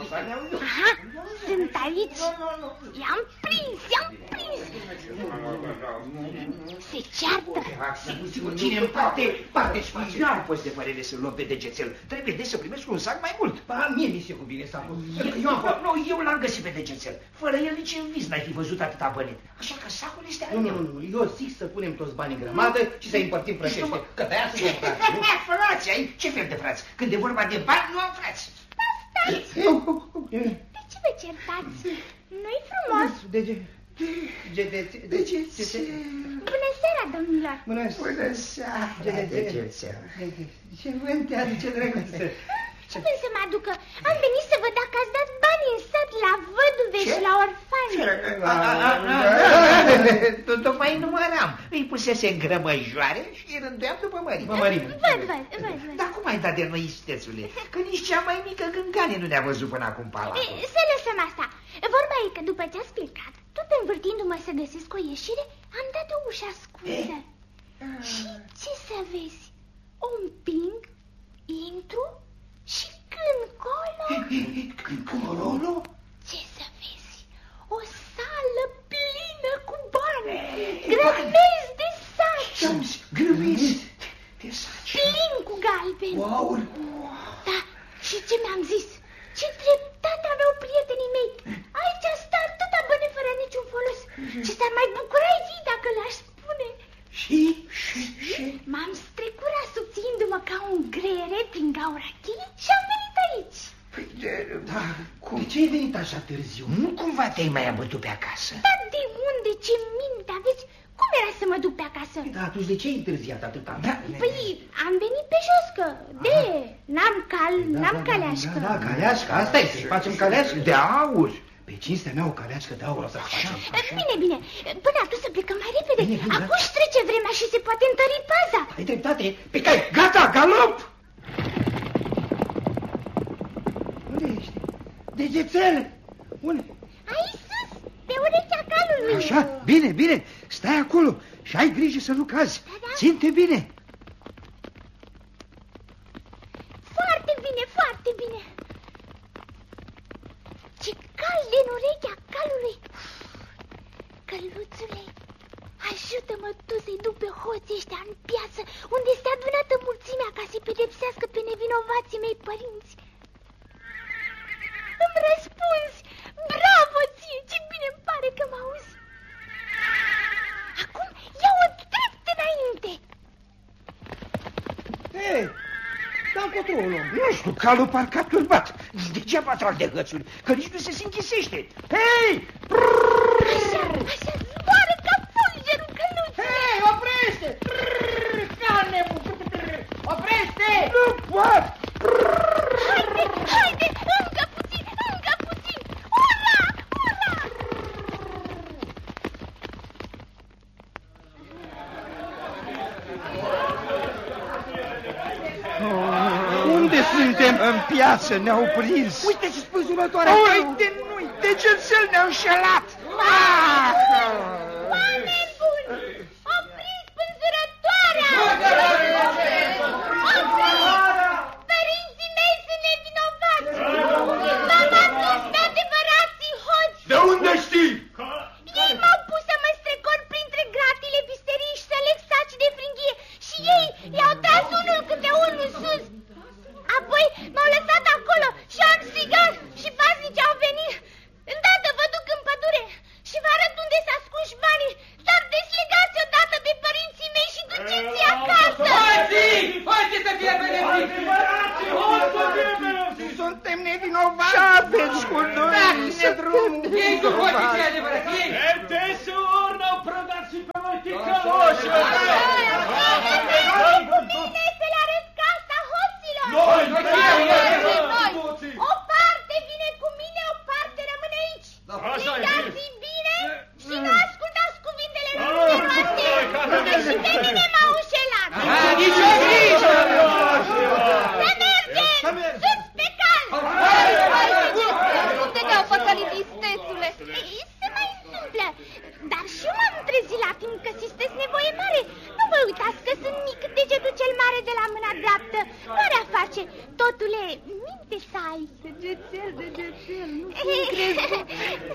Aha, sunt aici. I-am prins. Se ceartă. Cine în parte și face. Nu poți de părere să-l luăm pe degețel. Trebuie de să primesc un sac mai mult. Mie mi se cuvine sacul. Eu l-am găsit pe degețel. Fără el nici în vis n-ai fi văzut atâta bani. Așa că sacul este al meu. Nu, eu zic să punem toți banii în grămadă și să împărțim frățește. Că de-aia suntem frați, nu? Frați, ai? Ce fel de frați? Când e vorba de bani, nu am frați. Stați! De ce vă certați? Nu-i frumos? Degețel. Bună seara, domnilor! Bună seara, degețel. Ce vânt te aduce, drăguță? Ce vrei să mă aducă? Am venit să văd dacă ați dat bani în sat la văduve și la orfani. Tocmai număram. Îi pusese în grămăjoare și îi rânduiam după mărime. Văd. Dar cum ai dat de noi, istețule? Că nici cea mai mică gângane nu ne-a văzut până acum palatul. Să lăsăm asta. Vorba e că după ce ați plecat, tot învârtindu-mă să găsesc o ieșire, am dat o ușă ascunsă. Și ce să vezi? O împing, intru și când colo... Ce să vezi? O sală plină cu bani, grămezi de saci. Grămezi de saci. Plin cu galbeni. Wow! Da, și ce mi-am zis? Ce dreptate aveau prietenii mei. Aici stă atâta bani fără niciun folos. Și s-ar mai bucura ei dacă le-aș spune. Și? M-am strecurat subțiindu-mă ca un greiere prin gaura cheii și am venit aici. Da, de ce ai venit așa târziu? Nu cumva te-ai mai abătut pe acasă? Dar de unde? Ce minte aveți? Cum era să mă duc pe acasă? Da, atunci de ce ai întârziat atâta? Păi, am venit pe jos, că n-am caleașcă. Da, caleașcă, asta e, să-i facem caleașcă. De aur. Pe cinstea mea o caleașcă de aur o să facem. Bine, până atunci să plecăm mai repede. Bine, Acum își trece vremea și se poate întări paza. Ai dreptate, pe cai, gata, galop! Unde ești? Degețel! Unde? Aici sus, pe urechea calului. Așa, bine, stai acolo și ai grijă să nu cazi. Da. Ține-te bine. Foarte bine. Ce cald în urechea calului. Căluțule, ajută-mă tu să-i duc pe hoții ăștia în piață, unde este adunată mulțimea ca să-i pedepsească pe nevinovații mei părinți. Îmi răspunzi! Bravo ție! Ce bine îmi pare că mă auzi! Acum ia-o drept înainte! Hei, dar încotro o luăm. Nu știu, calul parcă a turbat. Degeaba trag de hățuri, că nici nu se închisește. Hei! Așa zboară ca fulgerul căluțului! Hei, oprește! Oprește! Nu pot! Haide, încă puțin! Ura! Unde suntem? În piață ne-au prins. Uite și spânzurătoarea! Uite, nu-i, degețel ne-au înșelat. Oameni buni! Opriți spânzurătoarea! Părinții mei sunt nevinovați! M-am adus pe adevărații hoți! De unde știi? Ei m-au pus să mă strecor printre gratile visteriei și să leg saci de fringhie și ei i-au tras unul câte unul sus. Apoi m-au lăsat acolo și am strigat și paznici au venit. Îndată vă duc în pădure și vă arăt unde s-ascunși banii. Dar deslegați odată de părinții mei și duceți-i acasă. Hoții să fie pedepsiți! Suntem nevinovați. Ce aveți cu noi? Dați-ne drumul! Ei cu hoții cei adevărați, ei! Deseori n-au prădat și pe noi ticăloși! Bine să le arăt casa hoților. Noi! O parte vine cu mine, o parte rămâne aici. Strigați-i bine și nu ascultați cuvintele numeroase, că și pe mine m-au înșelat. Nici o grijă! Să mergem! Sus pe cal! Unde te-au păcălit, istețule? Se mai întâmplă, dar și eu m-am trezit la timp că sistesc nevoie mare. Nu vă uitați că sunt mic, degetul cel mare de la mâna dreaptă. Nu are a face Totule, minte să ai. Degețel, nu ți-mi crezi.